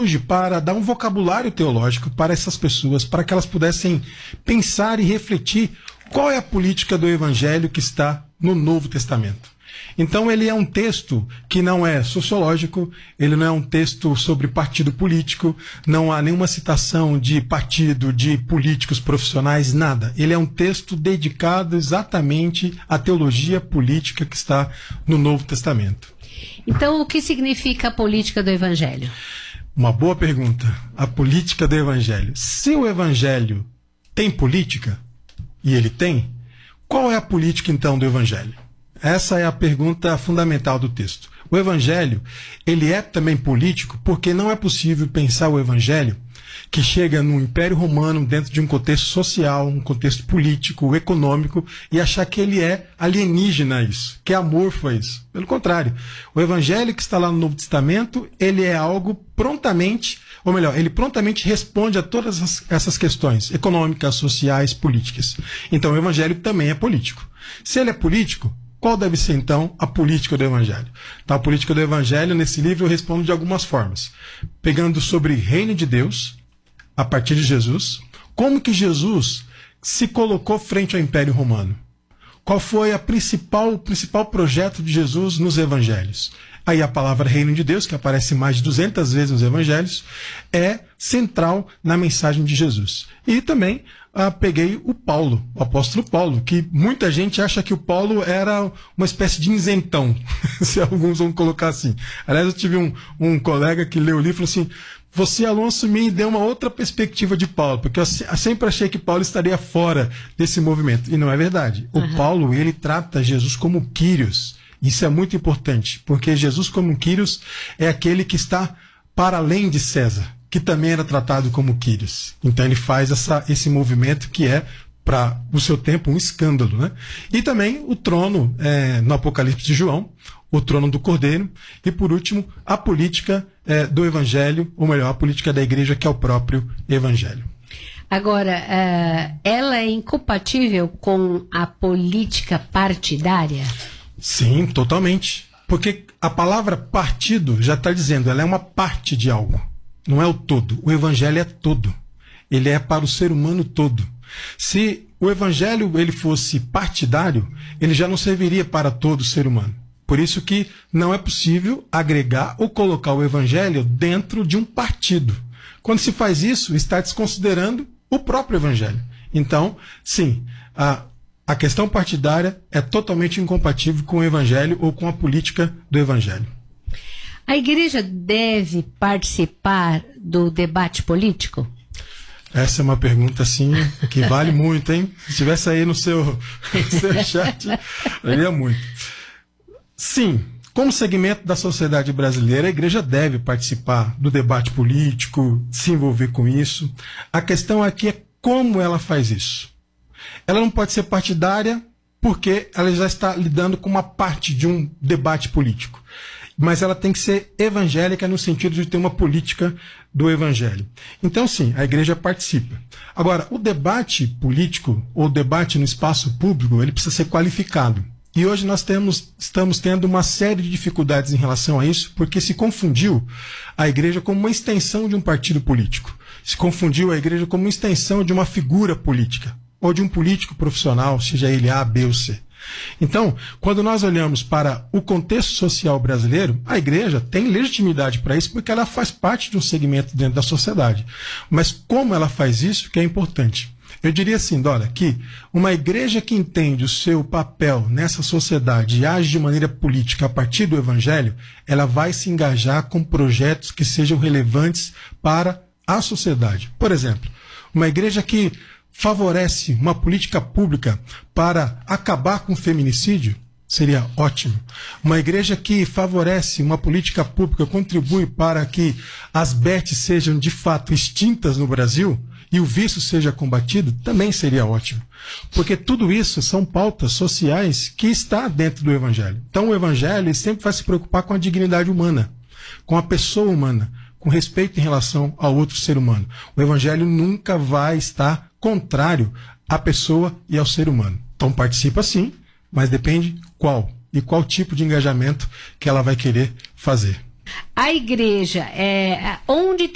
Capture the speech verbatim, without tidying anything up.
surge para dar um vocabulário teológico para essas pessoas, para que elas pudessem pensar e refletir qual é a política do Evangelho que está no Novo Testamento. Então ele é um texto que não é sociológico, ele não é um texto sobre partido político, não há nenhuma citação de partido, de políticos profissionais, nada. Ele é um texto dedicado exatamente à teologia política que está no Novo Testamento. Então, o que significa a política do Evangelho? Uma boa pergunta. A política do Evangelho. Se o Evangelho tem política, e ele tem, qual é a política então do Evangelho? Essa é a pergunta fundamental do texto. O Evangelho, ele é também político porque não é possível pensar o Evangelho que chega no Império Romano dentro de um contexto social, um contexto político, econômico, e achar que ele é alienígena a isso, que é amorfo a isso. Pelo contrário, o Evangelho que está lá no Novo Testamento, ele é algo prontamente, ou melhor, ele prontamente responde a todas as, essas questões econômicas, sociais, políticas. Então o Evangelho também é político. Se ele é político, qual deve ser, então, a política do Evangelho? Então, a política do Evangelho, nesse livro, eu respondo de algumas formas. Pegando sobre reino de Deus, a partir de Jesus, como que Jesus se colocou frente ao Império Romano? Qual foi a principal, o principal projeto de Jesus nos Evangelhos? Aí a palavra reino de Deus, que aparece mais de duzentas vezes nos Evangelhos, é central na mensagem de Jesus. E também ah, peguei o Paulo, o apóstolo Paulo, que muita gente acha que o Paulo era uma espécie de isentão, se alguns vão colocar assim. Aliás, eu tive um, um colega que leu o livro e falou assim: você, Alonso, me deu uma outra perspectiva de Paulo, porque eu sempre achei que Paulo estaria fora desse movimento. E não é verdade. O uhum. Paulo, ele trata Jesus como Quírios. Isso é muito importante, porque Jesus como Quírios é aquele que está para além de César, que também era tratado como Quírios. Então ele faz essa, esse movimento que é, para o seu tempo, um escândalo, né? E também o trono, é, no Apocalipse de João, o trono do Cordeiro, e por último, a política é, do Evangelho, ou melhor, a política da igreja, que é o próprio Evangelho. Agora, uh, ela é incompatível com a política partidária? Sim, totalmente. Porque a palavra partido já está dizendo, ela é uma parte de algo, não é o todo. O Evangelho é todo. Ele é para o ser humano todo. Se o Evangelho ele fosse partidário, ele já não serviria para todo ser humano. Por isso que não é possível agregar ou colocar o Evangelho dentro de um partido. Quando se faz isso, está desconsiderando o próprio Evangelho. Então, sim, a, a questão partidária é totalmente incompatível com o Evangelho ou com a política do Evangelho. A igreja deve participar do debate político? Essa é uma pergunta, assim, que vale muito, hein? Se estivesse aí no seu, no seu chat, valia muito. Sim, como segmento da sociedade brasileira, a igreja deve participar do debate político, se envolver com isso. A questão aqui é como ela faz isso. Ela não pode ser partidária porque ela já está lidando com uma parte de um debate político. Mas ela tem que ser evangélica no sentido de ter uma política do evangelho. Então, sim, a igreja participa. Agora, o debate político, ou debate no espaço público, ele precisa ser qualificado. E hoje nós temos, estamos tendo uma série de dificuldades em relação a isso, porque se confundiu a igreja como uma extensão de um partido político. Se confundiu a igreja como uma extensão de uma figura política, ou de um político profissional, seja ele A, B ou C. Então, quando nós olhamos para o contexto social brasileiro, a igreja tem legitimidade para isso porque ela faz parte de um segmento dentro da sociedade. Mas como ela faz isso que é importante. Eu diria assim, olha, que uma igreja que entende o seu papel nessa sociedade e age de maneira política a partir do evangelho, ela vai se engajar com projetos que sejam relevantes para a sociedade. Por exemplo, uma igreja que favorece uma política pública para acabar com o feminicídio, seria ótimo. Uma igreja que favorece uma política pública, contribui para que as betes sejam de fato extintas no Brasil e o vício seja combatido, também seria ótimo. Porque tudo isso são pautas sociais que está dentro do evangelho. Então o evangelho sempre vai se preocupar com a dignidade humana, com a pessoa humana, com respeito em relação ao outro ser humano. O evangelho nunca vai estar contrário à pessoa e ao ser humano. Então participa sim, mas depende qual e qual tipo de engajamento que ela vai querer fazer. A igreja, é, onde